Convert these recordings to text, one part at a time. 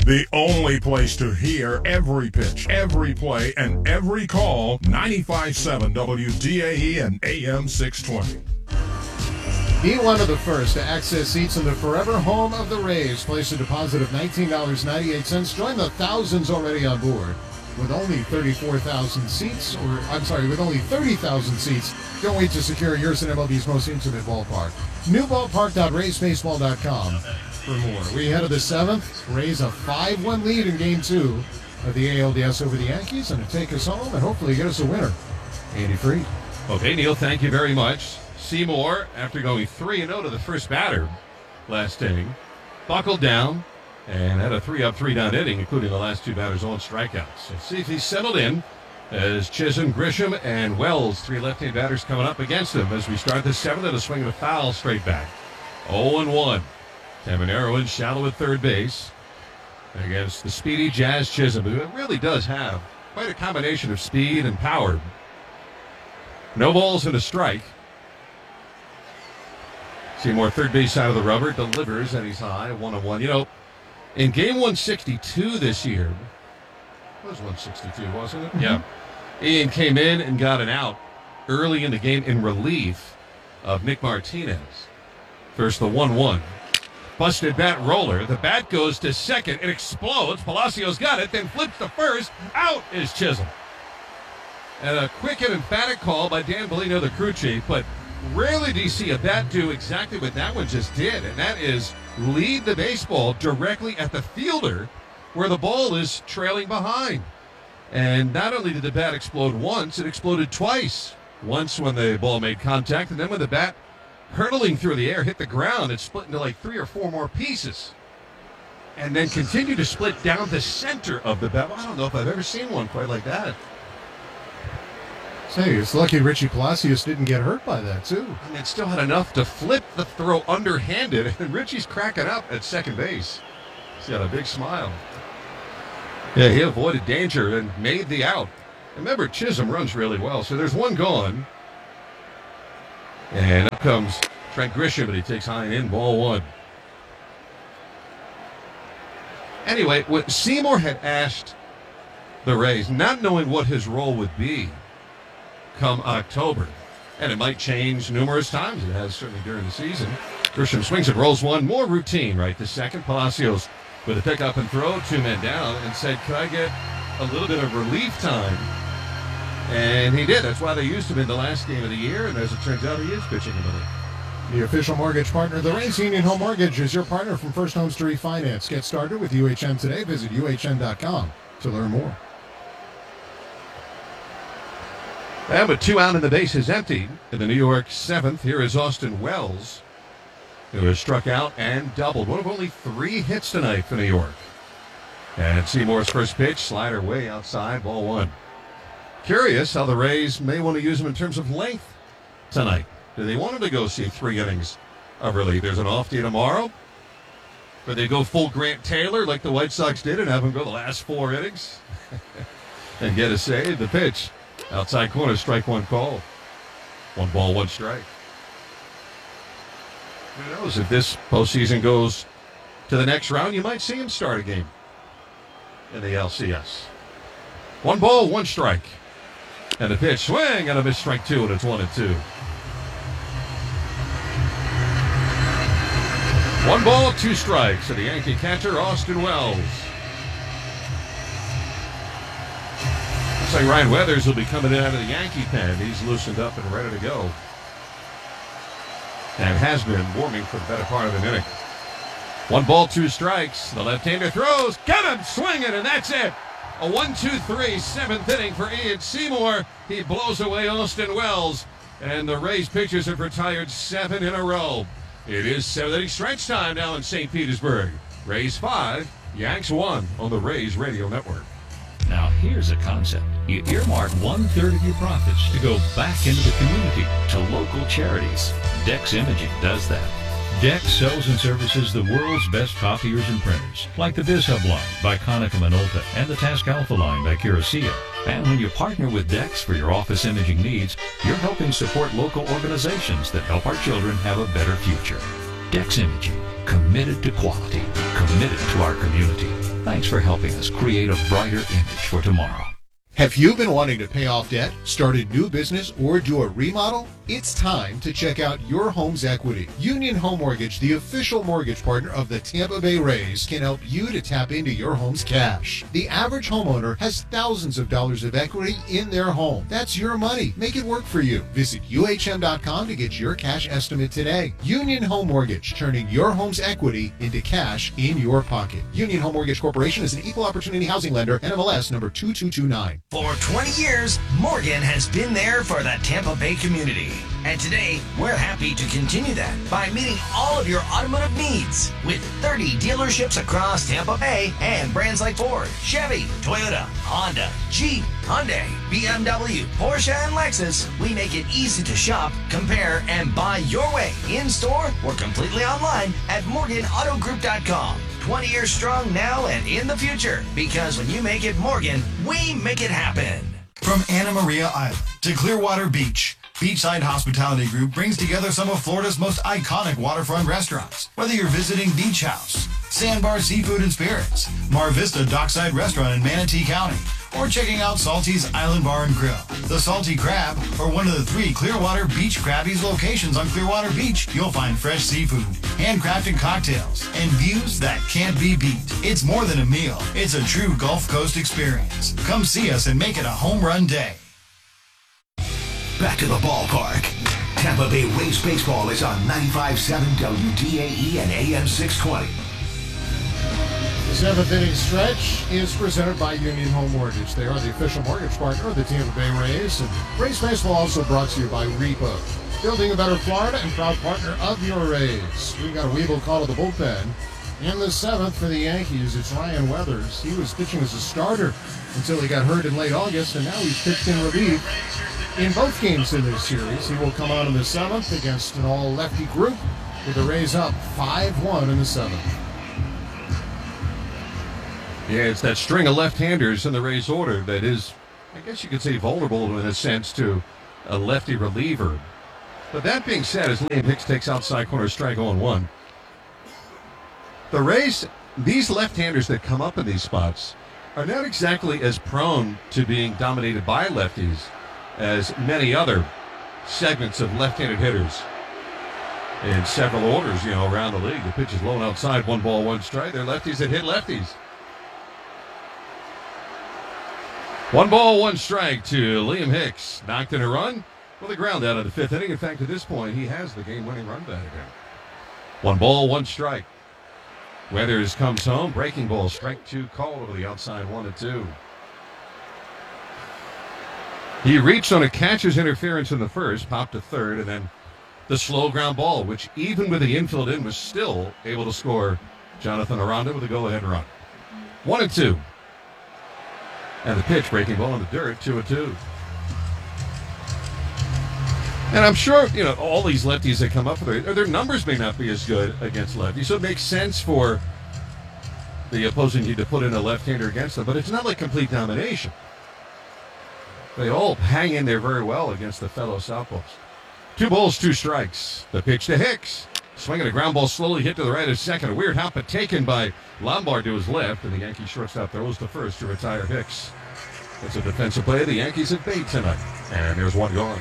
The only place to hear every pitch, every play, and every call. 95.7 WDAE and AM 620. Be one of the first to access seats in the forever home of the Rays. Place a deposit of $19.98. Join the thousands already on board. With only 34,000 seats, with only 30,000 seats, don't wait to secure yours in MLB's most intimate ballpark. Newballpark.raysbaseball.com for more. We head to the 7th. Rays a 5-1 lead in Game 2 of the ALDS over the Yankees, and to take us home and hopefully get us a winner, Andy Freed. Okay, Neil, thank you very much. Seymour, after going 3-0 to the first batter last inning, buckled down and had a 3-up, 3-down inning, including the last two batters on strikeouts. Let's see if he's settled in as Chisholm, Grisham, and Wells, three left-handed batters coming up against him as we start the 7th and a swing of a foul straight back. 0-1. Tamanero in shallow at third base against the speedy Jazz Chisholm, who really does have quite a combination of speed and power. No balls and a strike. Seymour, third base side of the rubber, delivers, and he's high, 1-1. You know, in game 162 this year, it was 162, wasn't it? Mm-hmm. Yeah. Ian came in and got an out early in the game in relief of Nick Martinez. First, the 1-1. Busted bat roller. The bat goes to second. It explodes. Palacios got it, then flips to first. Out is Chisholm. And a quick and emphatic call by Dan Bellino, the crew chief, but rarely do you see a bat do exactly what that one just did, and that is lead the baseball directly at the fielder where the ball is trailing behind. And not only did the bat explode once, it exploded twice. Once when the ball made contact, and then when the bat, hurtling through the air, hit the ground, it split into like 3 or 4 more pieces. And then continued to split down the center of the bat. I don't know if I've ever seen one quite like that. Say, it's lucky Richie Palacios didn't get hurt by that, too. And it still had enough to flip the throw underhanded, and Richie's cracking up at second base. He's got a big smile. Yeah, he avoided danger and made the out. Remember, Chisholm runs really well, so there's one gone. And up comes Trent Grisham, and he takes high and in, ball 1. Anyway, what Seymour had asked the Rays, not knowing what his role would be come October, and it might change numerous times. It has certainly during the season. Grisham swings and rolls one, more routine right to second. Palacios with a pickup and throw, 2 men down, and said, "Could I get a little bit of relief time?" And he did. That's why they used him in the last game of the year, and as it turns out, he is pitching in the league. The official mortgage partner of the Rays, Union Home Mortgage, is your partner from First Homes to Refinance. Get started with UHM today. Visit UHM.com to learn more. And with 2 out and the base is empty in the New York 7th, here is Austin Wells, who has struck out and doubled. One of only 3 hits tonight for New York. And Seymour's first pitch, slider way outside, ball 1. Curious how the Rays may want to use him in terms of length tonight. Do they want him to go see 3 innings of relief? There's an off day tomorrow. Or they go full Grant Taylor like the White Sox did and have him go the last 4 innings and get a save. The pitch. Outside corner, strike 1 call. 1 ball, 1 strike. Who knows, if this postseason goes to the next round, you might see him start a game in the LCS. 1 ball, 1 strike. And the pitch, swing, and a missed strike 2, and it's 1-2. 1 ball, 2 strikes to the Yankee catcher, Austin Wells. Looks like Ryan Weathers will be coming in out of the Yankee pen. He's loosened up and ready to go. And has been warming for the better part of an inning. 1 ball, 2 strikes. The left-hander throws. Get him swinging, and that's it. A 1-2-3 7th inning for Ian Seymour. He blows away Austin Wells. And the Rays pitchers have retired 7 in a row. It is 7th inning stretch time now in St. Petersburg. Rays 5, Yanks 1 on the Rays Radio Network. Now, here's a concept. You earmark 1/3 of your profits to go back into the community to local charities. Dex Imaging does that. Dex sells and services the world's best copiers and printers, like the BizHub line by Konica Minolta and the Task Alpha line by Curacao. And when you partner with Dex for your office imaging needs, you're helping support local organizations that help our children have a better future. Dex Imaging, committed to quality, committed to our community. Thanks for helping us create a brighter image for tomorrow. Have you been wanting to pay off debt, start a new business, or do a remodel? It's time to check out Your Home's Equity. Union Home Mortgage, the official mortgage partner of the Tampa Bay Rays, can help you to tap into your home's cash. The average homeowner has thousands of dollars of equity in their home. That's your money. Make it work for you. Visit UHM.com to get your cash estimate today. Union Home Mortgage, turning your home's equity into cash in your pocket. Union Home Mortgage Corporation is an equal opportunity housing lender, NMLS number 2229. For 20 years, Morgan has been there for the Tampa Bay community. And today, we're happy to continue that by meeting all of your automotive needs with 30 dealerships across Tampa Bay and brands like Ford, Chevy, Toyota, Honda, Jeep, Hyundai, BMW, Porsche, and Lexus. We make it easy to shop, compare, and buy your way in-store or completely online at MorganAutoGroup.com. 20 years strong now and in the future, because when you make it Morgan, we make it happen. From Anna Maria Island to Clearwater Beach, Beachside Hospitality Group brings together some of Florida's most iconic waterfront restaurants. Whether you're visiting Beach House, Sandbar Seafood and Spirits, Mar Vista Dockside Restaurant in Manatee County, or checking out Salty's Island Bar and Grill, the Salty Crab, or one of the 3 Clearwater Beach Krabby's locations on Clearwater Beach, you'll find fresh seafood, handcrafted cocktails, and views that can't be beat. It's more than a meal. It's a true Gulf Coast experience. Come see us and make it a home run day. Back to the ballpark. Tampa Bay Rays baseball is on 95.7 WDAE and AM 620. The 7th inning stretch is presented by Union Home Mortgage. They are the official mortgage partner of the Tampa Bay Rays. And Rays baseball also brought to you by Repo, building a better Florida and proud partner of your Rays. We got a Weeble call to the bullpen. In the 7th for the Yankees, it's Ryan Weathers. He was pitching as a starter until he got hurt in late August, and now he's pitched in relief in both games in this series. He will come on in the 7th against an all-lefty group with the Rays up 5-1 in the 7th. Yeah, it's that string of left-handers in the Rays order that is, I guess you could say, vulnerable in a sense to a lefty reliever. But that being said, as Liam Hicks takes outside corner strike 0-1, the Rays, these left-handers that come up in these spots are not exactly as prone to being dominated by lefties as many other segments of left-handed hitters in several orders, around the league. The pitch is low and outside, 1 ball, 1 strike. They're lefties that hit lefties. 1 ball, 1 strike to Liam Hicks. Knocked in a run with a ground out of the 5th inning. In fact, at this point, he has the game-winning run back again. 1 ball, 1 strike. Weathers comes home. Breaking ball, strike 2 called over the outside, 1-2. He reached on a catcher's interference in the first, popped to third, and then the slow ground ball, which even with the infield in was still able to score Jonathan Aranda with a go-ahead run. 1-2. And the pitch, breaking ball in the dirt, 2-2. And I'm sure, all these lefties that come up with their numbers may not be as good against lefties, so it makes sense for the opposing team to put in a left-hander against them, but it's not like complete domination. They all hang in there very well against the fellow southpaws. 2 balls, 2 strikes. The pitch to Hicks. Swinging a ground ball slowly hit to the right of second. A weird hop, but taken by Lombard to his left, and the Yankee shortstop throws to first to retire Hicks. It's a defensive play. The Yankees have bait tonight, and there's 1 gone.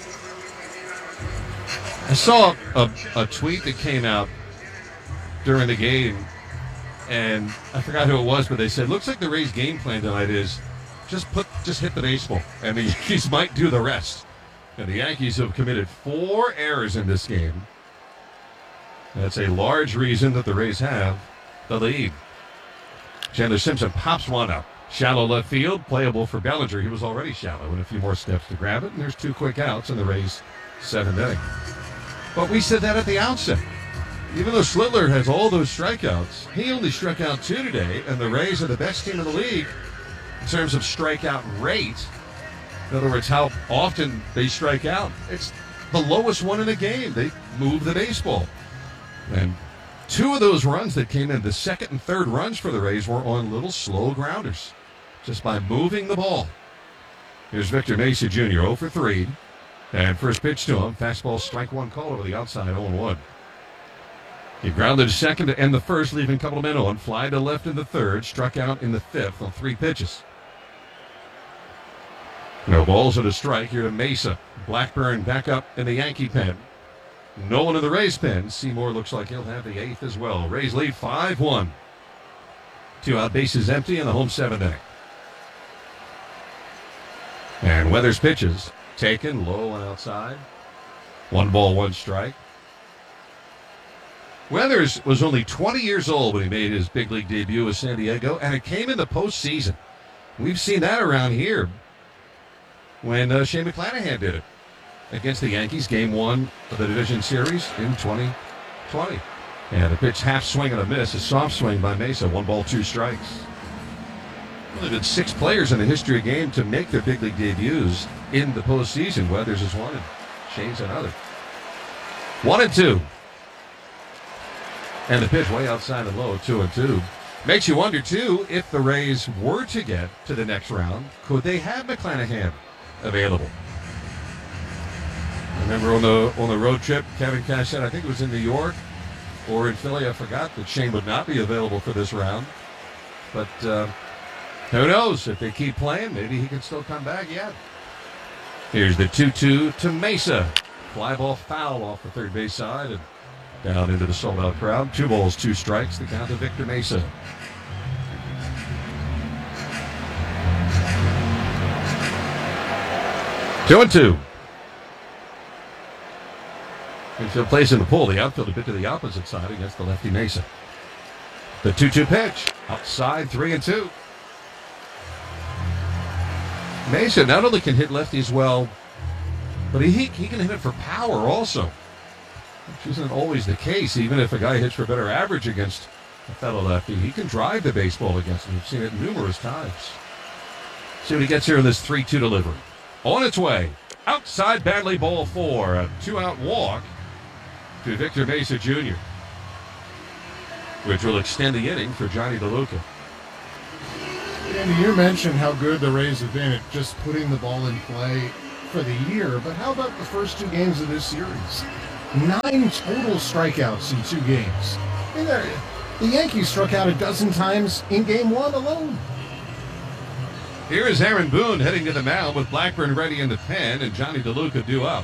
I saw a tweet that came out during the game, and I forgot who it was, but they said, looks like the Rays' game plan tonight is just hit the baseball, and the Yankees might do the rest. And the Yankees have committed 4 errors in this game. That's a large reason that the Rays have the lead. Chandler Simpson pops one up. Shallow left field, playable for Bellinger. He was already shallow, and a few more steps to grab it, and there's 2 quick outs in the Rays' 7th inning. But we said that at the outset. Even though Schlittler has all those strikeouts, he only struck out 2 today, and the Rays are the best team in the league in terms of strikeout rate. In other words, how often they strike out. It's the lowest one in the game. They move the baseball. And 2 of those runs that came in, the second and third runs for the Rays, were on little slow grounders, just by moving the ball. Here's Victor Mesa Jr., 0 for 3. And first pitch to him, fastball, strike 1 call over the outside, 0-1. He grounded to second to end the first, leaving a couple of men on. Fly to left in the third, struck out in the fifth on 3 pitches. No balls and a strike here to Mesa. Blackburn back up in the Yankee pen. No one in the Rays pen. Seymour looks like he'll have the 8th as well. Rays lead 5-1. 2 out, bases empty in the home 7th inning. And Weathers pitches. Taken, low and outside. 1 ball, 1 strike. Weathers was only 20 years old when he made his big league debut with San Diego, and it came in the postseason. We've seen that around here when Shane McClanahan did it against the Yankees, Game 1 of the division series in 2020. And the pitch half swing and a miss, a soft swing by Mesa, 1 ball, 2 strikes. Well, there have been 6 players in the history of the game to make their big league debuts in the postseason. Weathers is one, and Shane's another. 1-2. And the pitch way outside and low, 2-2. Makes you wonder, too, if the Rays were to get to the next round, could they have McClanahan available? Remember on the road trip, Kevin Cash said, I think it was in New York or in Philly, I forgot, that Shane would not be available for this round. But who knows? If they keep playing, maybe he can still come back yet. Here's the 2-2 to Mesa. Fly ball foul off the third base side and down into the sold-out crowd. 2 balls, 2 strikes. The count to Victor Mesa. Two and 2. Infield plays in the pull. The outfield a bit to the opposite side against the lefty Mesa. The 2-2 pitch. Outside, 3-2. Mesa not only can hit lefties well, but he can hit it for power also, which isn't always the case. Even if a guy hits for better average against a fellow lefty, he can drive the baseball against him. We've seen it numerous times. See what he gets here in this 3-2 delivery. On its way. Outside, badly, ball 4. A 2-out walk to Victor Mesa Jr., which will extend the inning for Johnny DeLuca. Andy, you mentioned how good the Rays have been at just putting the ball in play for the year, but how about the first 2 games of this series? 9 total strikeouts in 2 games. The Yankees struck out 12 times in Game 1 alone. Here is Aaron Boone heading to the mound with Blackburn ready in the pen and Johnny DeLuca due up.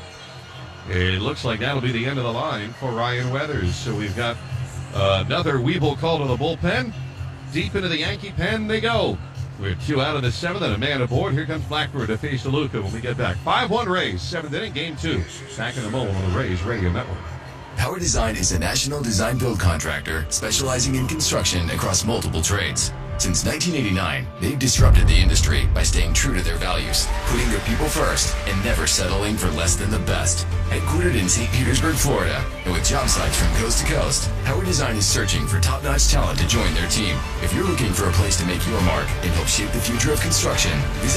It looks like that'll be the end of the line for Ryan Weathers. So we've got another Weeble call to the bullpen. Deep into the Yankee pen they go. We're 2 out of the 7th and a man aboard. Here comes Blackburn to face DeLuca when we get back. 5-1 Rays, 7th inning, Game 2. Back in a moment on the Rays Radio Network. Power Design is a national design build contractor specializing in construction across multiple trades. Since 1989, they've disrupted the industry by staying true to their values, putting their people first, and never settling for less than the best. Headquartered in St. Petersburg, Florida, and with job sites from coast to coast, Power Design is searching for top-notch talent to join their team. If you're looking for a place to make your mark and help shape the future of construction, visit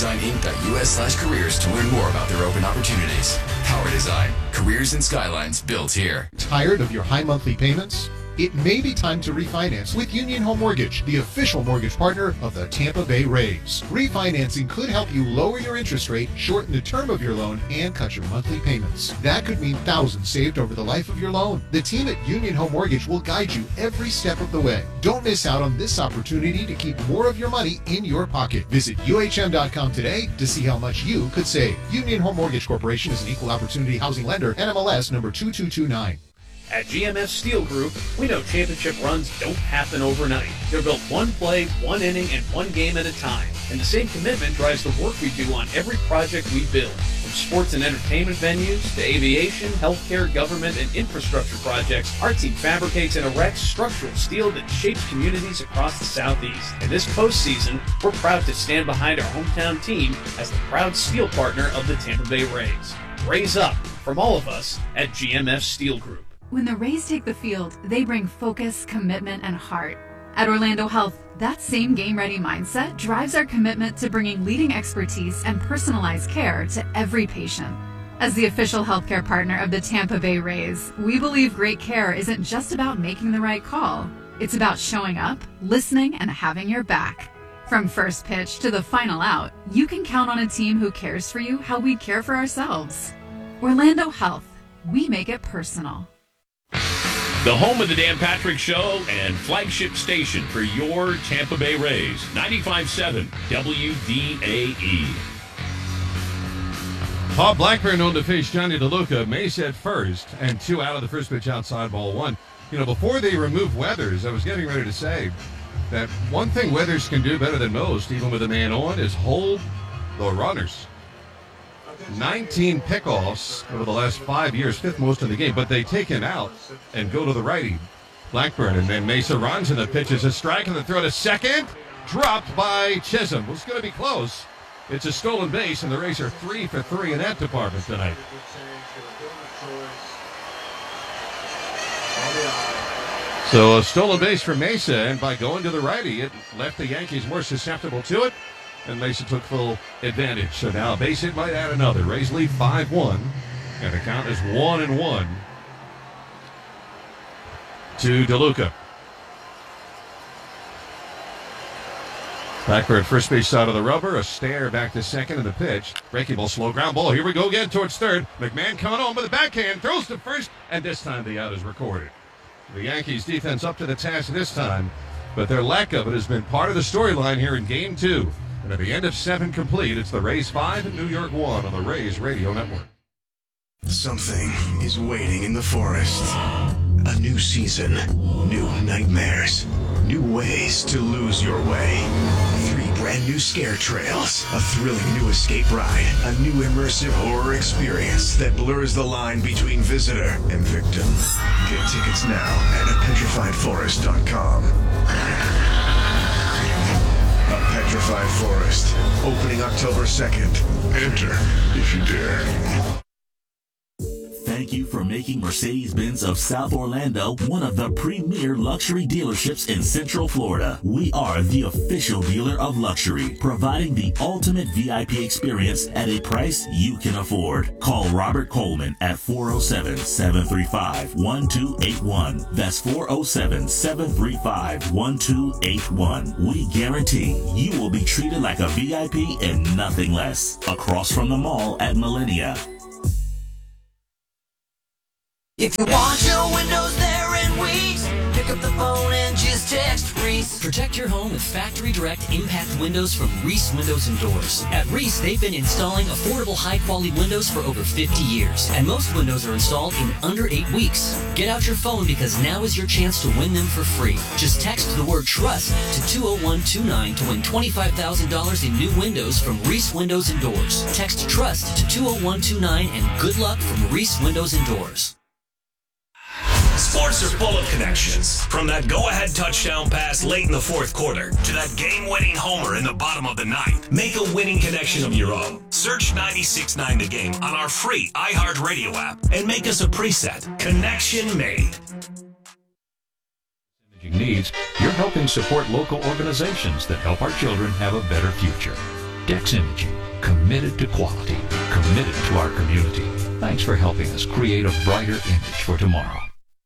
PowerDesignInc.us/careers to learn more about their open opportunities. Power Design, careers and skylines built here. Tired of your high monthly payments? It may be time to refinance with Union Home Mortgage, the official mortgage partner of the Tampa Bay Rays. Refinancing could help you lower your interest rate, shorten the term of your loan, and cut your monthly payments. That could mean thousands saved over the life of your loan. The team at Union Home Mortgage will guide you every step of the way. Don't miss out on this opportunity to keep more of your money in your pocket. Visit UHM.com today to see how much you could save. Union Home Mortgage Corporation is an equal opportunity housing lender, NMLS number 2229. At GMF Steel Group, we know championship runs don't happen overnight. They're built 1 play, 1 inning, and 1 game at a time. And the same commitment drives the work we do on every project we build. From sports and entertainment venues to aviation, healthcare, government, and infrastructure projects, our team fabricates and erects structural steel that shapes communities across the Southeast. And this postseason, we're proud to stand behind our hometown team as the proud steel partner of the Tampa Bay Rays. Raise up from all of us at GMF Steel Group. When the Rays take the field, they bring focus, commitment, and heart. At Orlando Health, that same game-ready mindset drives our commitment to bringing leading expertise and personalized care to every patient. As the official healthcare partner of the Tampa Bay Rays, we believe great care isn't just about making the right call. It's about showing up, listening, and having your back. From first pitch to the final out, you can count on a team who cares for you how we care for ourselves. Orlando Health, we make it personal. The home of the Dan Patrick Show and flagship station for your Tampa Bay Rays. 95.7 WDAE. Bob Blackburn on to face Johnny DeLuca. Mesa at first, and 2 out of the first pitch outside ball 1. You know, before they remove Weathers, I was getting ready to say that one thing Weathers can do better than most, even with a man on, is hold the runners. 19 pickoffs over the last 5 years, 5th most in the game, but they take him out and go to the righty, Blackburn, and then Mesa runs and the pitch is a strike and the throw to second, dropped by Chisholm. Was going to be close. It's a stolen base, and the Rays are 3 for 3 in that department tonight. So a stolen base for Mesa, and by going to the righty, it left the Yankees more susceptible to it, and Mesa took full advantage. So now a base hit might add another. Rays lead 5-1, and the count is 1-1 to DeLuca. Blackburn at first base side of the rubber, a stare back to second, and the pitch. Breaking ball, slow ground ball. Here we go again towards third. McMahon coming on with the backhand, throws to first, and this time the out is recorded. The Yankees defense up to the task this time, but their lack of it has been part of the storyline here in Game 2. And at the end of 7 complete, it's the Rays 5 and New York 1 on the Rays Radio Network. Something is waiting in the forest. A new season, new nightmares, new ways to lose your way. 3 brand new scare trails, a thrilling new escape ride, a new immersive horror experience that blurs the line between visitor and victim. Get tickets now at petrifiedforest.com. A Petrified Forest, opening October 2nd. Enter if you dare. Thank you for making Mercedes-Benz of South Orlando one of the premier luxury dealerships in Central Florida. We are the official dealer of luxury, providing the ultimate VIP experience at a price you can afford. Call Robert Coleman at 407-735-1281. That's 407-735-1281. We guarantee you will be treated like a VIP and nothing less. Across from the mall at Millennia. If you want your windows there in weeks, pick up the phone and just text Reese. Protect your home with Factory Direct Impact Windows from Reese Windows and Doors. At Reese, they've been installing affordable, high-quality windows for over 50 years, and most windows are installed in under 8 weeks. Get out your phone because now is your chance to win them for free. Just text the word TRUST to 20129 to win $25,000 in new windows from Reese Windows and Doors. Text TRUST to 20129 and good luck from Reese Windows and Doors. Sports are full of connections. From that go-ahead touchdown pass late in the 4th quarter to that game-winning homer in the bottom of the 9th. Make a winning connection of your own. Search 96.9 The Game on our free iHeartRadio app and make us a preset. Connection made. Needs, you're helping support local organizations that help our children have a better future. Dex Imaging, committed to quality, committed to our community. Thanks for helping us create a brighter image for tomorrow.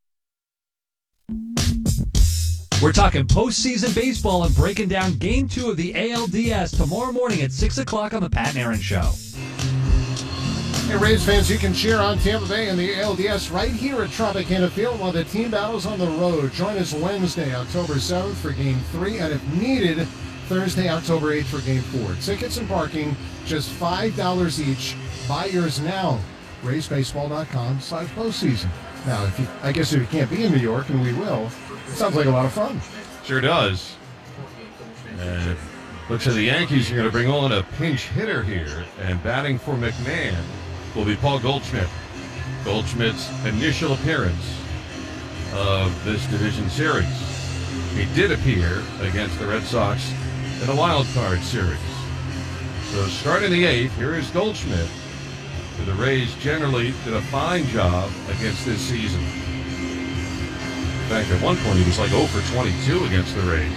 We're talking postseason baseball and breaking down Game 2 of the ALDS tomorrow morning at 6 o'clock on the Pat and Aaron Show. Hey, Rays fans, you can cheer on Tampa Bay and the ALDS right here at Tropicana Field while the team battles on the road. Join us Wednesday, October 7th for Game 3, and if needed, Thursday, October 8th for Game 4. Tickets and parking, just $5 each. Buy yours now. RaysBaseball.com/postseason. Now, I guess if you can't be in New York, and we will, it sounds like a lot of fun. Sure does. And it looks like the Yankees are going to bring on a pinch hitter here, and batting for McMahon will be Paul Goldschmidt. Goldschmidt's initial appearance of this division series. He did appear against the Red Sox in the wild card series. So starting the 8th, here is Goldschmidt, who the Rays generally did a fine job against this season. In fact, at one point he was like 0 for 22 against the Rays.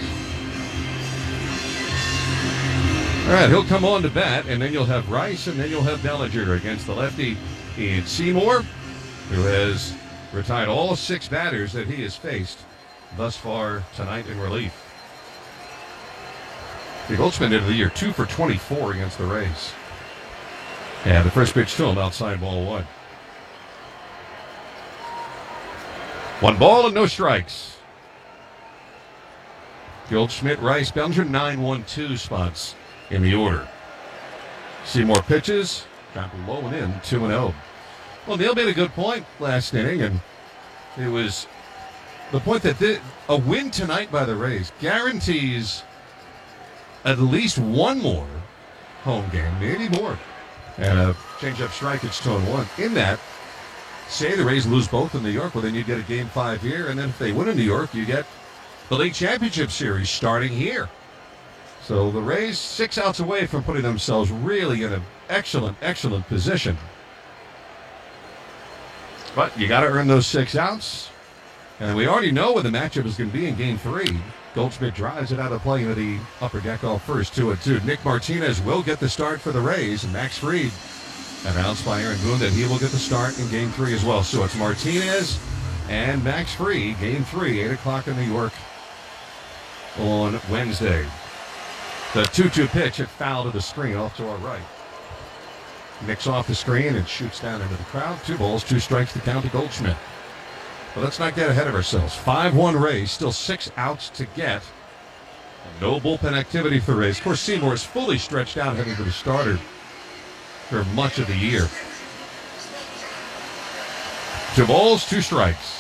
All right, he'll come on to bat, and then you'll have Rice, and then you'll have Bellinger against the lefty Ian Seymour, who has retired all 6 batters that he has faced thus far tonight in relief. The Goldschmidt ended the year 2 for 24 against the Rays. And the first pitch to him outside ball 1. 1 ball and no strikes. Goldschmidt, Rice, Bellinger, 9-1-2 spots in the order. Seymour pitches, got low and in, 2-0. Well, Neil made a good point last inning, and it was the point that a win tonight by the Rays guarantees at least one more home game, maybe more. And a change-up strike, it's 2-1. In that, say the Rays lose both in New York, well, then you get a Game 5 here, and then if they win in New York, you get the League Championship Series starting here. So the Rays 6 outs away from putting themselves really in an excellent, excellent position. But you got to earn those 6 outs. And we already know what the matchup is going to be in Game 3. Goldschmidt drives it out of play into the upper deck off first, 2-2. Nick Martinez will get the start for the Rays. And Max Fried announced by Aaron Boone that he will get the start in Game 3 as well. So it's Martinez and Max Fried, Game 3, 8 o'clock in New York on Wednesday. The 2-2 pitch, it fouled to the screen off to our right. Nicks off the screen and shoots down into the crowd. 2 balls, 2 strikes to count to Goldschmidt. But let's not get ahead of ourselves. 5-1 Rays, still 6 outs to get. No bullpen activity for Rays. Of course, Seymour is fully stretched out heading to the starter for much of the year. 2 balls, 2 strikes.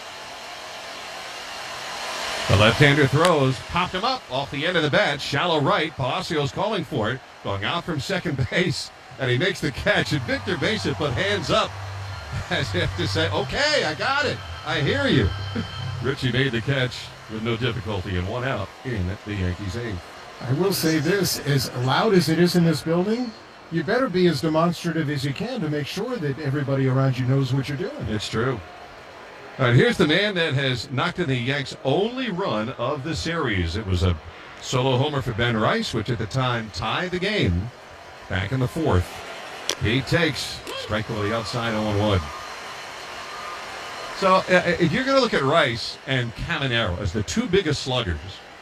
The left-hander throws, popped him up off the end of the bat, shallow right. Palacios calling for it, going out from second base, and he makes the catch. And Victor Mesa put hands up as if to say, okay, I got it. I hear you. Richie made the catch with no difficulty and 1 out in the Yankees' 8th. I will say this, as loud as it is in this building, you better be as demonstrative as you can to make sure that everybody around you knows what you're doing. It's true. All right, here's the man that has knocked in the Yanks' only run of the series. It was a solo homer for Ben Rice, which at the time tied the game back in the 4th. He takes strike over the outside 0-1. So if you're going to look at Rice and Caminero as the 2 biggest sluggers,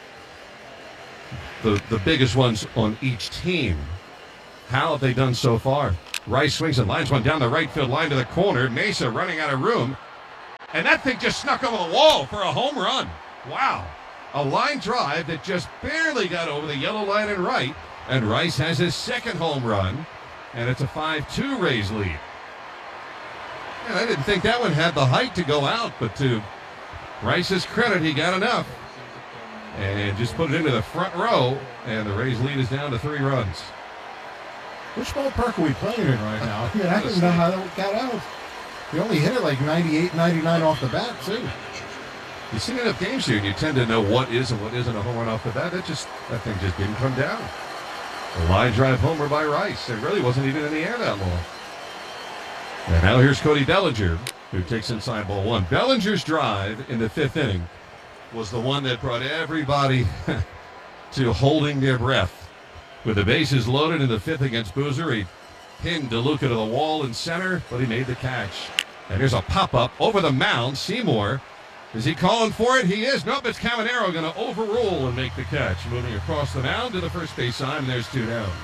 the biggest ones on each team, how have they done so far? Rice swings and lines one down the right field line to the corner. Mesa running out of room. And that thing just snuck over the wall for a home run. Wow. A line drive that just barely got over the yellow line and right. And Rice has his 2nd home run. And it's a 5-2 Rays lead. And I didn't think that one had the height to go out, but to Rice's credit, he got enough. And just put it into the front row, and the Rays lead is down to 3 runs. Which ballpark are we playing in right now? I mean, I didn't know how that got out. He only hit it like 98, 99 off the bat, too. You've seen enough games here, and you tend to know what is and what isn't a home run off the bat. That thing just didn't come down. A line drive homer by Rice. It really wasn't even in the air that long. And now here's Cody Bellinger, who takes inside ball 1. Bellinger's drive in the 5th inning was the one that brought everybody to holding their breath. With the bases loaded in the 5th against Boozer, he pinned DeLuca to the wall in center, but he made the catch. And here's a pop-up over the mound. Seymour, is he calling for it? He is. Nope, it's Caminero going to overrule and make the catch. Moving across the mound to the first base side, and there's 2 down.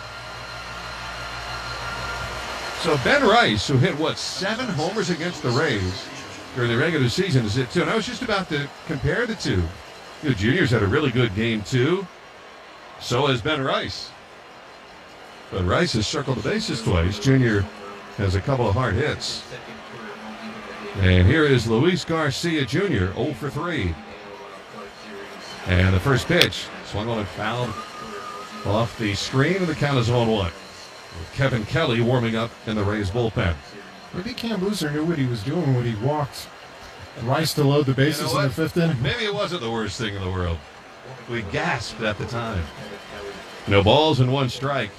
So Ben Rice, who hit, 7 homers against the Rays during the regular season, is hit 2. And I was just about to compare the 2. Junior's had a really good game, too. So has Ben Rice. But Rice has circled the bases twice. Junior has a couple of hard hits. And here is Luis Garcia Jr., 0 for 3. And the first pitch, swung on and fouled off the screen, and the count is 0-1. With Kevin Kelly warming up in the Rays bullpen. Maybe Cam Boozer knew what he was doing when he walked Rice to load the bases in the 5th inning. Maybe it wasn't the worst thing in the world. We gasped at the time. No balls and 1 strike.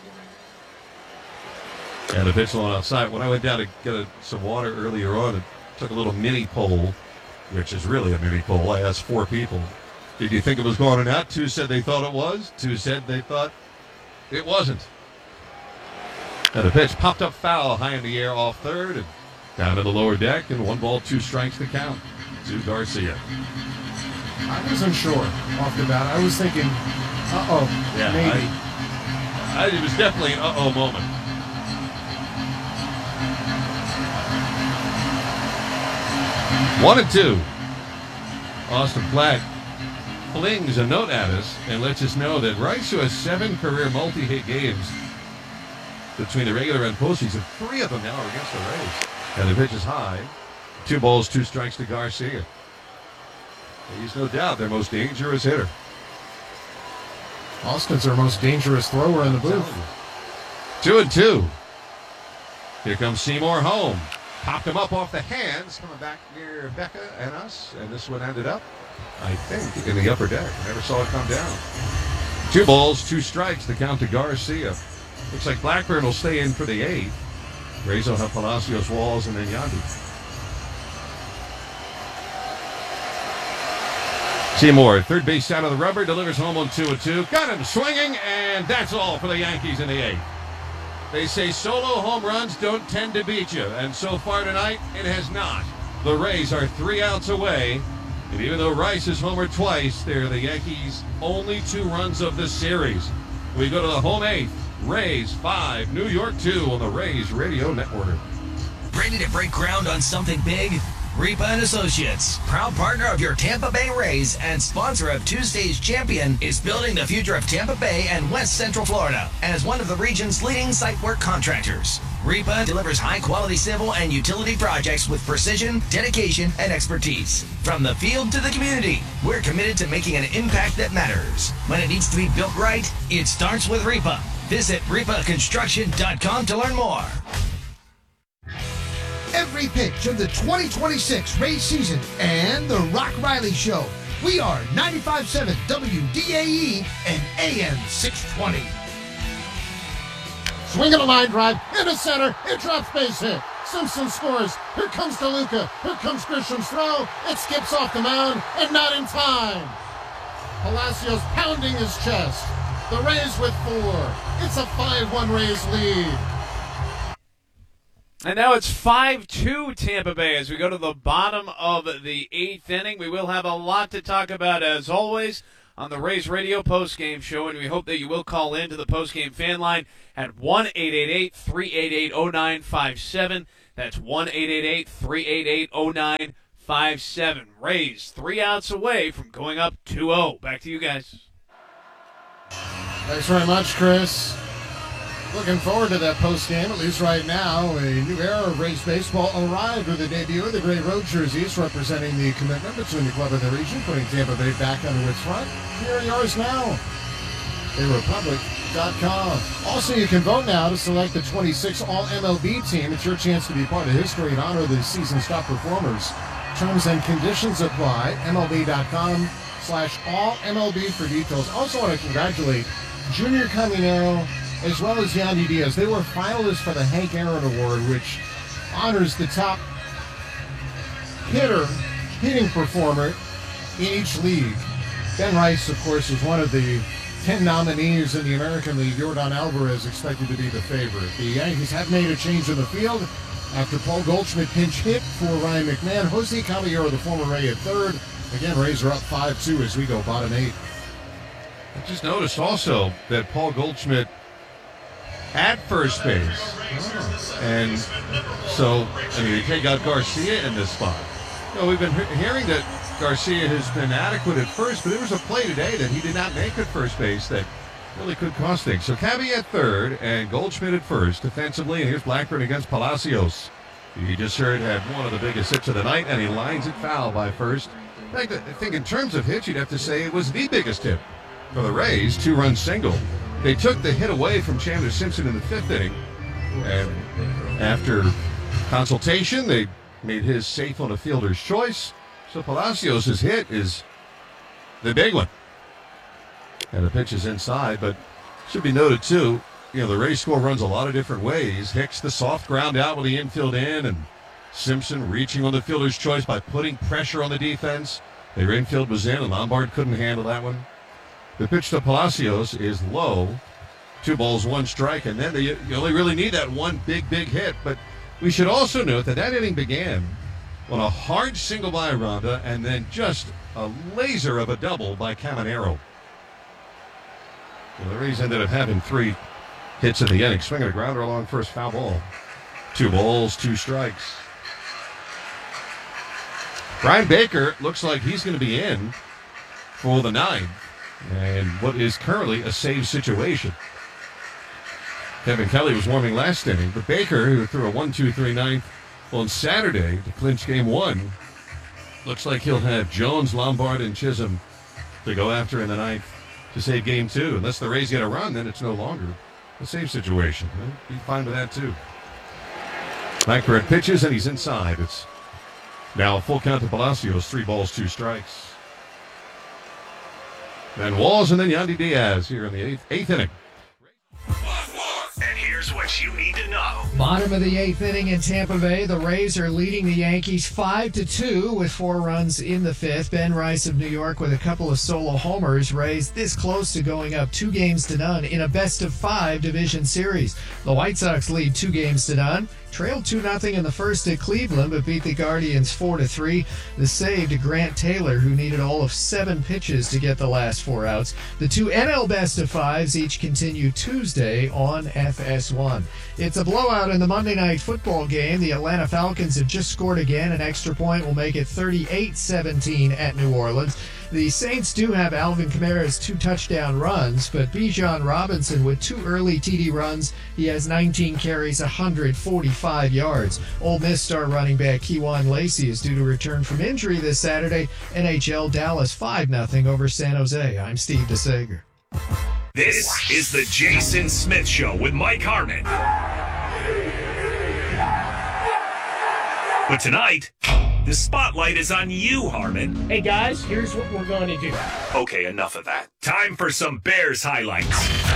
And the pitch along outside. When I went down to get some water earlier on, I took a little mini poll, which is really a mini poll. I asked 4 people. Did you think it was going out? 2 said they thought it was. 2 said they thought it wasn't. And the pitch popped up foul high in the air off third and down to the lower deck, and 1 ball, 2 strikes to count to Garcia. I wasn't sure off the bat. I was thinking, Yeah, maybe. It was definitely an uh-oh moment. 1-2. Austin Platt flings a note at us and lets us know that Rice, who has 7 career multi-hit games between the regular and postseason, 3 of them now are against the Rays. And the pitch is high. 2 balls, 2 strikes to Garcia. He's no doubt their most dangerous hitter. Austin's their most dangerous thrower in the booth. 2-2. Here comes Seymour home. Popped him up off the hands, coming back near Becca and us. And this one ended up, I think, in the upper deck. Never saw it come down. 2 balls, 2 strikes, the count to Garcia. Looks like Blackburn will stay in for the 8th. Rays will have Palacios, Walls, and then Yandy. Seymour, third base out of the rubber, delivers home on 2-2. Got him swinging, and that's all for the Yankees in the 8th. They say solo home runs don't tend to beat you, and so far tonight, it has not. The Rays are 3 outs away, and even though Rice has homered twice, they're the Yankees' only 2 runs of the series. We go to the home 8th. Rays 5, New York 2 on the Rays Radio Network. Ready to break ground on something big? Ripa & Associates, proud partner of your Tampa Bay Rays and sponsor of Tuesday's Champion, is building the future of Tampa Bay and West Central Florida as one of the region's leading site work contractors. Ripa delivers high-quality civil and utility projects with precision, dedication, and expertise. From the field to the community, we're committed to making an impact that matters. When it needs to be built right, it starts with Ripa. Visit ripaconstruction.com to learn more. Every pitch of the 2026 Rays season and the Rock Riley Show. We are 95.7 WDAE and AM 620. Swinging a line drive into center. It drops base hit. Simpson scores. Here comes DeLuca. Here comes Grisham's throw. It skips off the mound and not in time. Palacios pounding his chest. The Rays with 4. It's a 5-1 Rays lead. And now it's 5-2 Tampa Bay as we go to the bottom of the 8th inning. We will have a lot to talk about, as always, on the Rays Radio postgame show, and we hope that you will call in to the postgame fan line at 1-888-388-0957. That's 1-888-388-0957. Rays 3 outs away from going up 2-0. Back to you guys. Thanks very much, Chris. Looking forward to that post game, at least right now. A new era of Rays baseball arrived with the debut of the gray road jerseys, representing the commitment between the club and the region, putting Tampa Bay back under its front. Here are yours now. ARepublic.com. Also, you can vote now to select the 26 All-MLB team. It's your chance to be part of history and honor the season's top performers. Terms and conditions apply. MLB.com/All-MLB for details. Also want to congratulate Junior Caminero as well as Yandy Diaz. They were finalists for the Hank Aaron Award, which honors the top hitting performer in each league. Ben Rice, of course, is one of the 10 nominees in the American League. Yordan Alvarez expected to be the favorite. The Yankees have made a change in the field after Paul Goldschmidt pinch hit for Ryan McMahon. Jose Caballero, the former Ray, at third. Again, Rays are up 5-2 as we go bottom 8. I just noticed also that Paul Goldschmidt at first base. And so, you take out Garcia in this spot. We've been hearing that Garcia has been adequate at first, but there was a play today that he did not make at first base that really could cost things. So Cabby at third and Goldschmidt at first defensively. And here's Blackburn against Palacios. You just heard had one of the biggest hits of the night, and he lines it foul by first. In fact, I think in terms of hits, you'd have to say it was the biggest hit for the Rays, 2-run single. They took the hit away from Chandler Simpson in the 5th inning, and after consultation, they made his safe on a fielder's choice. So Palacios' hit is the big one. And the pitch is inside, but should be noted, too, the Rays score runs a lot of different ways. Hicks, the soft ground out with the infield in, and Simpson reaching on the fielder's choice by putting pressure on the defense. Their infield was in, and Lombard couldn't handle that one. The pitch to Palacios is low. 2 balls, 1 strike, and then you only really need that one big hit. But we should also note that inning began on a hard single by Aranda and then just a laser of a double by Caminero. The Rays ended up having 3 hits in the inning, swinging a grounder along first, foul ball. 2 balls, 2 strikes. Brian Baker looks like he's going to be in for the 9th, and what is currently a save situation. Kevin Kelly was warming last inning, but Baker, who threw a 1-2-3 9th on Saturday to clinch Game 1, looks like he'll have Jones, Lombard, and Chisholm to go after in the 9th to save Game 2. Unless the Rays get a run, then it's no longer a save situation. Be fine with that, too. Blackbird pitches, and he's inside. It's now a full count to Palacios, 3 balls, 2 strikes. Then Walls, and then Yandy Diaz here in the eighth inning. And here's what you need to know. Bottom of the 8th inning in Tampa Bay, the Rays are leading the Yankees 5-2 with 4 runs in the 5th. Ben Rice of New York with a couple of solo homers. Rays this close to going up 2-0 in a best-of-5 division series. The White Sox lead 2-0. Trailed 2-0 in the first at Cleveland, but beat the Guardians 4-3. The save to Grant Taylor, who needed all of 7 pitches to get the last 4 outs. The 2 NL best-of-5s each continue Tuesday on FS1. It's a blowout in the Monday Night Football game. The Atlanta Falcons have just scored again. An extra point will make it 38-17 at New Orleans. The Saints do have Alvin Kamara's 2 touchdown runs, but Bijan Robinson with 2 early TD runs. He has 19 carries, 145 yards. Ole Miss star running back Kejuan Lacey is due to return from injury this Saturday. NHL Dallas 5-0 over San Jose. I'm Steve DeSager. This is the Jason Smith Show with Mike Harmon. But tonight, the spotlight is on you, Harmon. Hey guys, here's what we're going to do. Okay, enough of that. Time for some Bears highlights.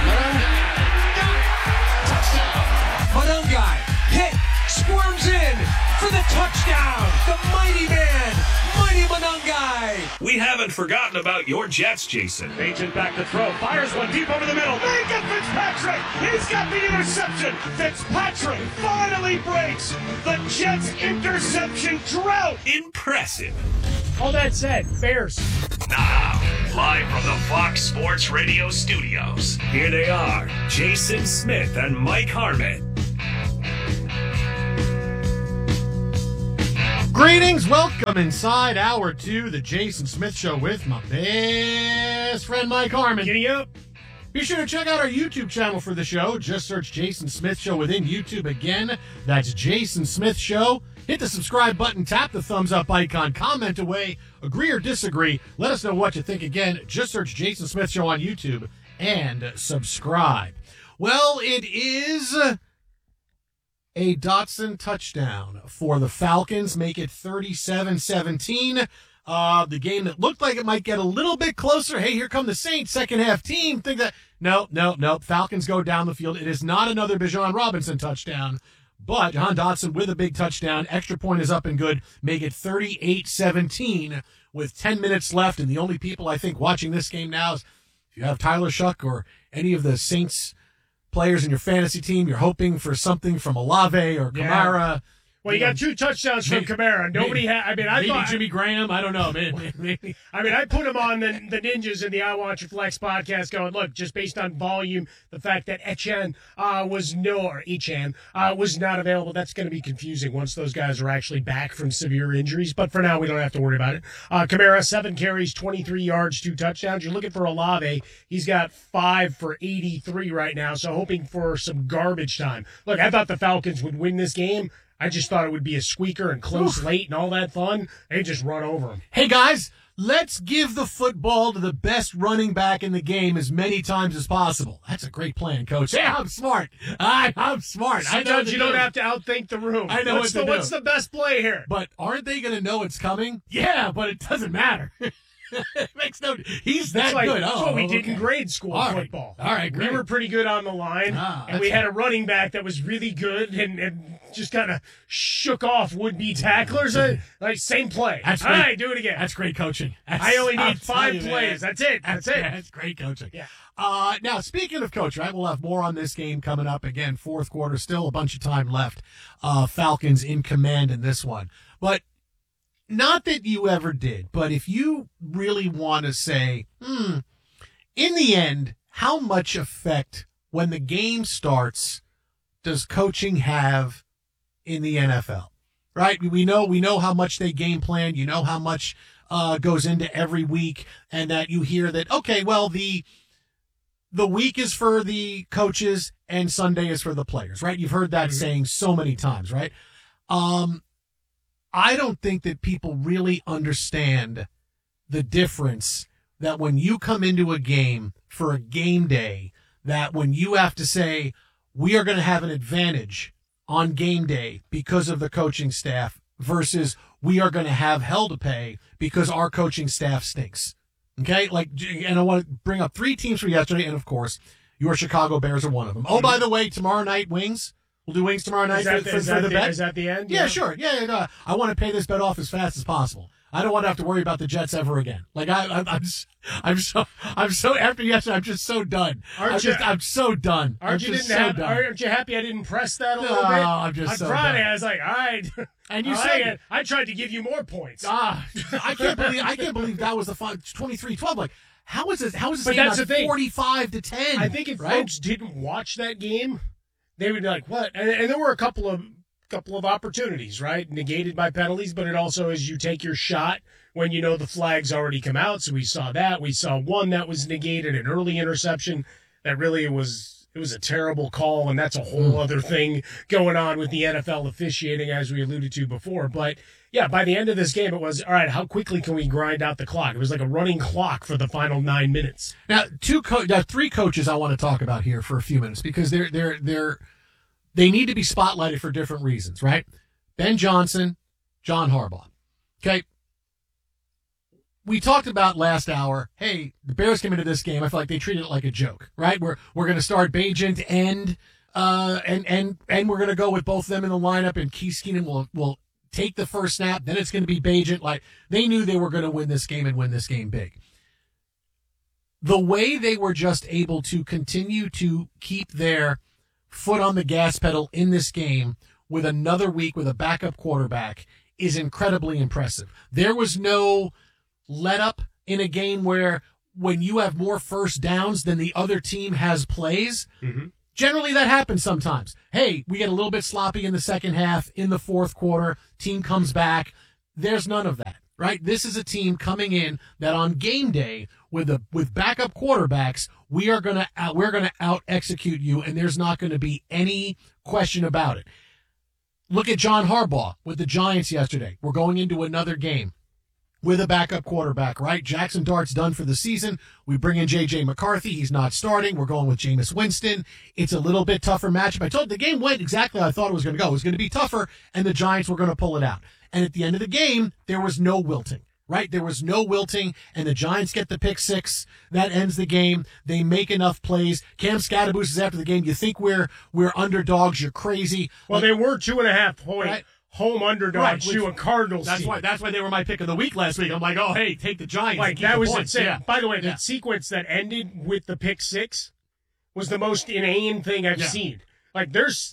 Monongai hit, squirms in for the touchdown. The mighty man, Mighty Monongai. We haven't forgotten about your Jets, Jason. Agent back to throw, fires one deep over the middle. They get Fitzpatrick. He's got the interception. Fitzpatrick finally breaks the Jets' interception drought. Impressive. All that said, Bears. Now, live from the Fox Sports Radio studios, here they are, Jason Smith and Mike Harmon. Greetings, welcome inside hour 2, the Jason Smith Show with my best friend Mike Harmon. Giddy up. Be sure to check out our YouTube channel for the show. Just search Jason Smith Show within YouTube. Again, that's Jason Smith Show. Hit the subscribe button, tap the thumbs up icon, comment away, agree or disagree. Let us know what you think. Again, just search Jason Smith Show on YouTube and subscribe. Well, it is a Dotson touchdown for the Falcons, make it 37-17. The game that looked like it might get a little bit closer. Hey, here come the Saints, second half team. Think that no. Falcons go down the field. It is not another Bijan Robinson touchdown, but Jahan Dotson with a big touchdown. Extra point is up and good. Make it 38-17 with 10 minutes left. And the only people I think watching this game now is if you have Tyler Shuck or any of the Saints players in your fantasy team, you're hoping for something from Olave or Kamara. Yeah. Well, you got 2 touchdowns from Kamara. Nobody had. I mean, I thought Jimmy Graham. I don't know, man. Maybe. I mean, I put him on the Ninjas in the I Want Your Flex podcast going, look, just based on volume, the fact that Etienne was not available, that's going to be confusing once those guys are actually back from severe injuries. But for now, we don't have to worry about it. Kamara, 7 carries, 23 yards, 2 touchdowns. You're looking for Olave. He's got 5 for 83 right now, so hoping for some garbage time. Look, I thought the Falcons would win this game. I just thought it would be a squeaker and close late and all that fun. They just run over them. Hey, guys, let's give the football to the best running back in the game as many times as possible. That's a great plan, Coach. Yeah, I'm smart. I'm smart. Sometimes you don't have to outthink the room. I know what's the best play here? But aren't they going to know it's coming? Yeah, but it doesn't matter. It makes no. He's that good. That's what we did in grade school football. All right, great. We were pretty good on the line, and we had a running back that was really good and just kind of shook off would-be tacklers. Like same play. That's all great. right, do it again. That's great coaching. I only need 5 plays. That's it. That's it. That's great coaching. Yeah. Now, speaking of coach, right, we'll have more on this game coming up. Again, fourth quarter, still a bunch of time left. Falcons in command in this one. But not that you ever did, but if you really want to say, in the end, how much effect when the game starts does coaching have in the NFL? right? We know how much they game plan. You know how much goes into every week, and that you hear that, okay, well, the week is for the coaches and Sunday is for the players, right? You've heard that saying so many times, right? I don't think that people really understand the difference that when you come into a game for a game day, that when you have to say, we are going to have an advantage on game day because of the coaching staff versus we are going to have hell to pay because our coaching staff stinks. Okay? And I want to bring up 3 teams from yesterday, and of course, your Chicago Bears are one of them. Oh, by the way, tomorrow night, wings. We'll do wings tomorrow night for the bet. Is that the end? Yeah, sure. Yeah, no, I want to pay this bet off as fast as possible. I don't want to have to worry about the Jets ever again. I'm so after yesterday, I'm just so done. I'm so done. Aren't you happy I didn't press that a little bit? I'm just on so Friday, done. I was like, all right. And you said I tried to give you more points. I can't believe that was the 23-12. Like, how is this? How is this But game that's not the thing. 45-10? I think if folks didn't watch that game, they would be like, what? And there were a couple of opportunities, right? Negated by penalties, but it also is you take your shot when you know the flag's already come out. So we saw that. We saw one that was negated, an early interception that really was a terrible call, and that's a whole other thing going on with the NFL officiating, as we alluded to before. But yeah, by the end of this game, it was, all right, how quickly can we grind out the clock? It was like a running clock for the final 9 minutes. Now, 3 coaches I want to talk about here for a few minutes because they need to be spotlighted for different reasons, right? Ben Johnson, John Harbaugh. Okay. We talked about last hour, hey, the Bears came into this game, I feel like they treated it like a joke, right? We're going to start Bagent and we're going to go with both of them in the lineup, and Keith Keenan will take the first snap, then it's going to be Bagent. Like, they knew they were going to win this game and win this game big. The way they were just able to continue to keep their foot on the gas pedal in this game with another week with a backup quarterback is incredibly impressive. There was no let up in a game where when you have more first downs than the other team has plays, generally that happens sometimes. Hey, we get a little bit sloppy in the second half, in the fourth quarter, team comes back. There's none of that, right? This is a team coming in that on game day with backup quarterbacks, we're going to out execute you, and there's not going to be any question about it. Look at John Harbaugh with the Giants yesterday. We're going into another game with a backup quarterback, right? Jackson Dart's done for the season. We bring in J.J. McCarthy. He's not starting. We're going with Jameis Winston. It's a little bit tougher matchup. I told you the game went exactly how I thought it was going to go. It was going to be tougher, and the Giants were going to pull it out. And at the end of the game, there was no wilting, right? There was no wilting, and the Giants get the pick 6. That ends the game. They make enough plays. Cam Scatterboos is after the game. You think we're underdogs. You're crazy. Well, they were 2.5 point. Right? Home underdogs to a Cardinals team. That's why they were my pick of the week last week. I'm like, oh, hey, take the Giants. Like, that was insane. Yeah. By the way, the sequence that ended with the pick 6 was the most inane thing I've seen. Like, there's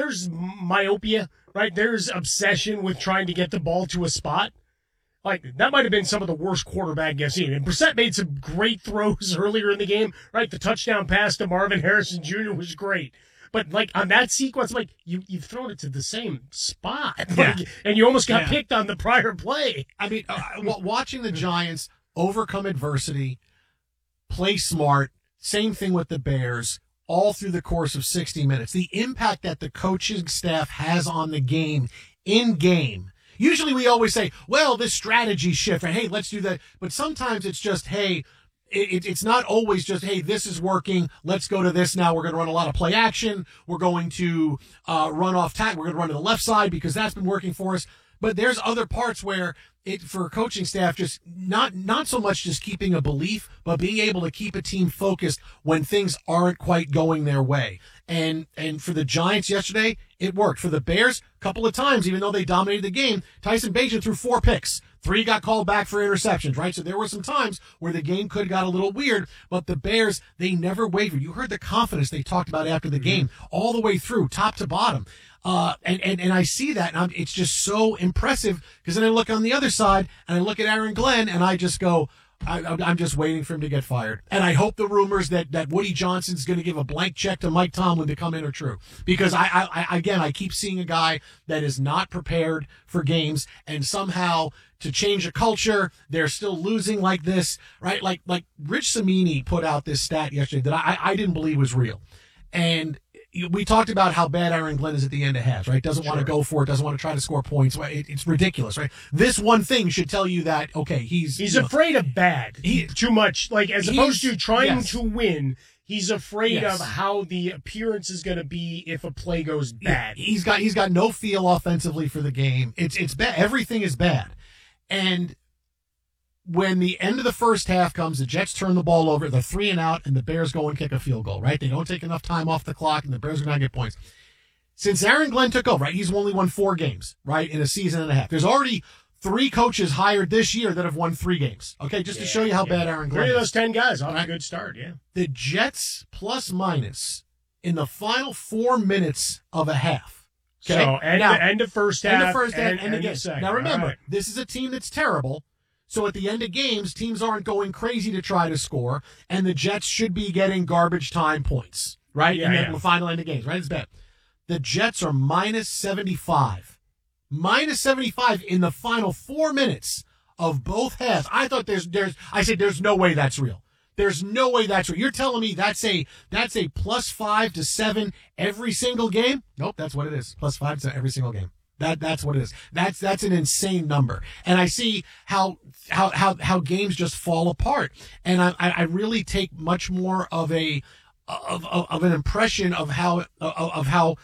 myopia, right? There's obsession with trying to get the ball to a spot. Like, that might have been some of the worst quarterback I've seen. And Brissett made some great throws earlier in the game, right? The touchdown pass to Marvin Harrison Jr. was great. But, like, on that sequence, like, you've thrown it to the same spot. Like, and you almost got picked on the prior play. I mean, watching the Giants overcome adversity, play smart, same thing with the Bears, all through the course of 60 minutes. The impact that the coaching staff has on the game, in-game. Usually we always say, well, this strategy shift, or, hey, let's do that. But sometimes it's just, hey, it's not always just, hey, this is working, let's go to this now. We're going to run a lot of play action. We're going to run off tack. We're going to run to the left side because that's been working for us. But there's other parts where for coaching staff, just not so much just keeping a belief, but being able to keep a team focused when things aren't quite going their way. And for the Giants yesterday, it worked. For the Bears, a couple of times, even though they dominated the game, Tyson Bagent threw 4 picks. 3 got called back for interceptions, right? So there were some times where the game could have got a little weird, but the Bears, they never wavered. You heard the confidence they talked about after the game, all the way through, top to bottom. And I see that, and it's just so impressive, because then I look on the other side, and I look at Aaron Glenn, and I just go, I'm just waiting for him to get fired. And I hope the rumors that Woody Johnson's going to give a blank check to Mike Tomlin to come in are true. Because I keep seeing a guy that is not prepared for games, and somehow to change a culture, they're still losing like this, right? Like Rich Cimini put out this stat yesterday that I didn't believe was real. And we talked about how bad Aaron Glenn is at the end of halves, right? Doesn't want to go for it, doesn't want to try to score points. It's ridiculous, right? This one thing should tell you that, okay, he's afraid of bad too much. Like, as opposed to trying to win, he's afraid of how the appearance is going to be if a play goes bad. He's got no feel offensively for the game. It's bad. Everything is bad. And when the end of the first half comes, the Jets turn the ball over, they're 3 and out, and the Bears go and kick a field goal, right? They don't take enough time off the clock, and the Bears are going to get points. Since Aaron Glenn took over, right, he's only won 4 games, right, in a season and a half. There's already 3 coaches hired this year that have won 3 games, okay, just to show you how bad Aaron Glenn is. 3 of those 10 guys off a good start, yeah. The Jets plus minus in the final 4 minutes of a half. Okay? So, end of first half. End of first half, end of game. second. Now remember, Right. this is a team that's terrible. So at the end of games, teams aren't going crazy to try to score, and the Jets should be getting garbage time points, right? In the final end of games, right? It's bad. The Jets are minus 75. Minus 75 in the final 4 minutes of both halves. I thought there's no way that's real. There's no way that's real. You're telling me that's a plus 5 to 7 every single game? Nope, that's what it is. Plus 5 to every single game. That's what it is. That's an insane number. And I see how games just fall apart. And I really take much more of an impression of how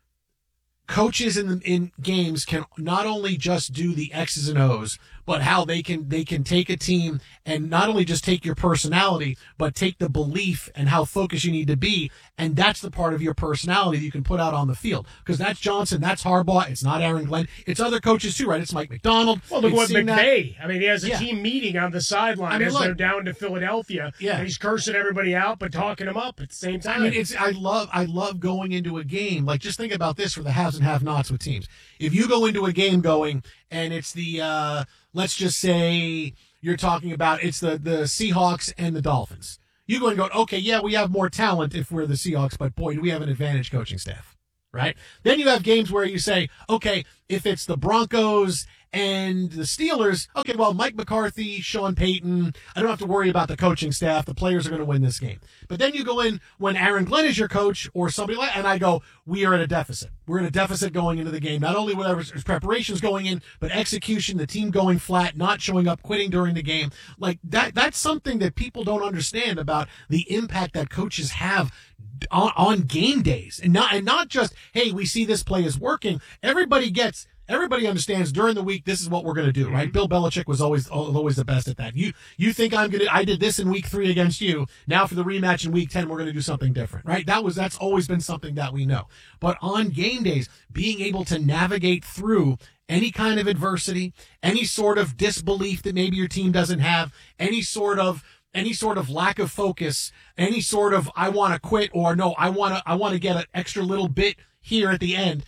coaches in games can not only just do the X's and O's, but how they can take a team and not only just take your personality, but take the belief and how focused you need to be. And that's the part of your personality that you can put out on the field. Because that's Johnson, that's Harbaugh, it's not Aaron Glenn. It's other coaches too, right? It's Mike McDonald. Well, look what McVay. I mean, he has a team meeting on the sideline as they're down to Philadelphia. Yeah. And he's cursing everybody out, but talking them up at the same time. I mean, I love going into a game. Like, just think about this for the haves and have-nots with teams. If you go into a game going, and it's the, let's just say you're talking about, it's the Seahawks and the Dolphins. You go and go, okay, yeah, we have more talent if we're the Seahawks, but boy, do we have an advantage coaching staff, right? Then you have games where you say, okay, if it's the Broncos and the Steelers, okay, well, Mike McCarthy, Sean Payton, I don't have to worry about the coaching staff. The players are going to win this game. But then you go in when Aaron Glenn is your coach or somebody like, and I go, we are at a deficit. We're in a deficit going into the game. Not only whatever preparations going in, but execution, the team going flat, not showing up, quitting during the game. Like that's something that people don't understand about the impact that coaches have on game days. And not just, hey, we see this play is working. Everybody understands during the week, this is what we're going to do, right? Bill Belichick was always the best at that. You think I did this in week 3 against you. Now for the rematch in week 10, we're going to do something different, right? That's always been something that we know. But on game days, being able to navigate through any kind of adversity, any sort of disbelief that maybe your team doesn't have, any sort of lack of focus, any sort of I want to quit or no, I want to get an extra little bit here at the end.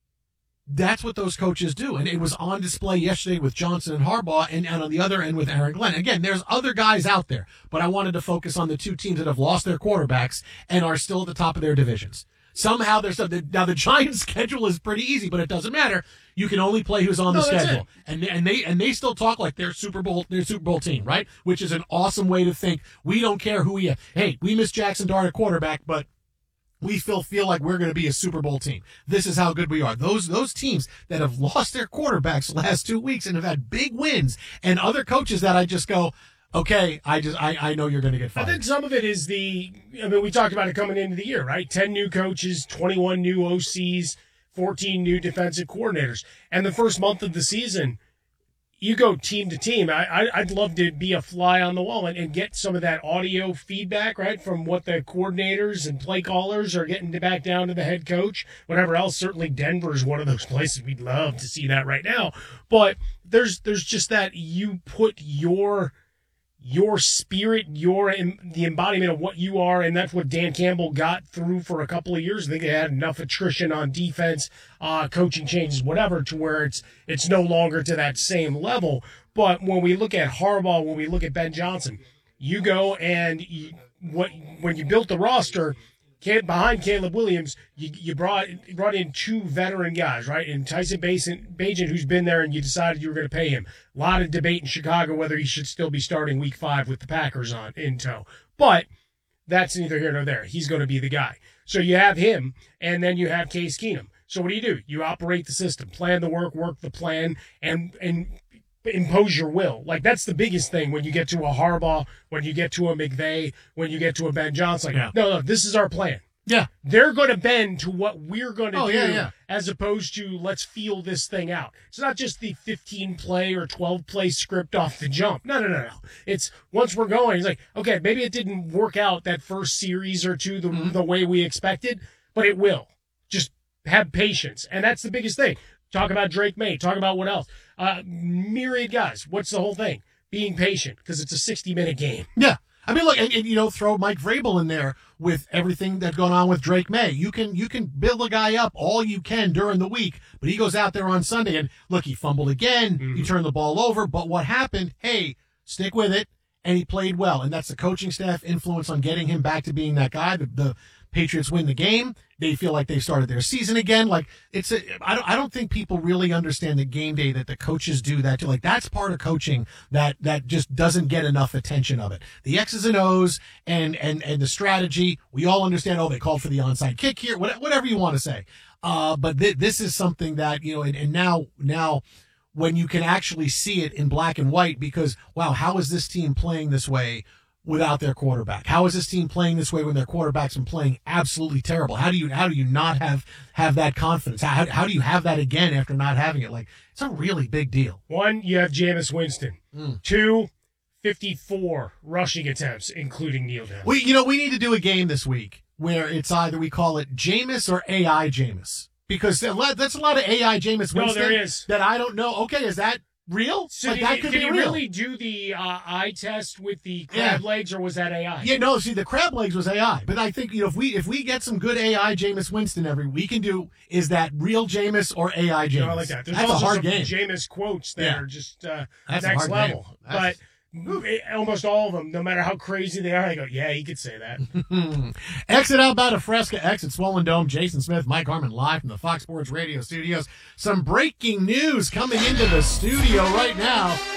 That's what those coaches do. And it was on display yesterday with Johnson and Harbaugh and on the other end with Aaron Glenn. Again, there's other guys out there, but I wanted to focus on the 2 teams that have lost their quarterbacks and are still at the top of their divisions. Somehow now the Giants' schedule is pretty easy, but it doesn't matter. You can only play who's on the schedule. And they still talk like they're Super Bowl team, right? Which is an awesome way to think. We don't care who we have. Hey, we miss Jackson Dart at quarterback, but we feel like we're going to be a Super Bowl team. This is how good we are. Those teams that have lost their quarterbacks the last 2 weeks and have had big wins, and other coaches that I just go, okay, I know you're going to get fired. I think some of it is we talked about it coming into the year, right? 10 new coaches, 21 new OCs, 14 new defensive coordinators. And the first month of the season, you go team to team. I'd love to be a fly on the wall and get some of that audio feedback, right, from what the coordinators and play callers are getting back down to the head coach, whatever else. Certainly Denver is one of those places we'd love to see that right now. But there's just that you put your your spirit, the embodiment of what you are, and that's what Dan Campbell got through for a couple of years. I think they had enough attrition on defense, coaching changes, whatever, to where it's no longer to that same level. But when we look at Harbaugh, when we look at Ben Johnson, you go and when you built the roster behind Caleb Williams, you brought in 2 veteran guys, right? And Tyson Bagent, who's been there, and you decided you were going to pay him. A lot of debate in Chicago whether he should still be starting Week 5 with the Packers in tow. But that's neither here nor there. He's going to be the guy. So you have him, and then you have Case Keenum. So what do? You operate the system, plan the work the plan, and impose your will. Like, that's the biggest thing when you get to a Harbaugh, when you get to a McVay, when you get to a Ben Johnson. Like, no, this is our plan. Yeah. They're going to bend to what we're going to do, yeah. as opposed to let's feel this thing out. It's not just the 15-play or 12-play script off the jump. No. It's once we're going, it's like, okay, maybe it didn't work out that first series or two the way we expected, but it will. Just have patience. And that's the biggest thing. Talk about Drake May. Talk about what else. Myriad guys. What's the whole thing? Being patient, because it's a 60-minute game. Yeah. I mean, look, and throw Mike Vrabel in there with everything that's going on with Drake May. You can build a guy up all you can during the week, but he goes out there on Sunday and look, he fumbled again. He turned the ball over, but what happened? Hey, stick with it, and he played well, and that's the coaching staff influence on getting him back to being that guy. The Patriots win the game. They feel like they started their season again. Like I don't think people really understand the game day that the coaches do that too. Like that's part of coaching that just doesn't get enough attention of it. The X's and O's and the strategy. We all understand. Oh, they called for the onside kick here. Whatever you want to say. But this is something that and now when you can actually see it in black and white, because wow, how is this team playing this way without their quarterback? How is this team playing this way when their quarterback's been playing absolutely terrible? How do you not have that confidence? How do you have that again after not having it? Like, it's a really big deal. 1, you have Jameis Winston. 2, 54 rushing attempts, including kneel down. We need to do a game this week where it's either we call it Jameis or AI Jameis, because that's a lot of AI Jameis Winston. No, there is. That I don't know. Okay, is that real? So like, that could be did he real. really do the eye test with the crab legs, or was that AI? Yeah, no. See, the crab legs was AI, but I think if we get some good AI Jameis Winston every week, can do is that real Jameis or AI Jameis? I like that. There's that's also a hard some game. Jameis quotes that are just That's a next hard level, game. but. Almost all of them, no matter how crazy they are, I go, yeah, he could say that. Exit out by Fresca, exit Swollen Dome. Jason Smith, Mike Harmon, live from the Fox Sports Radio studios. Some breaking news coming into the studio right now.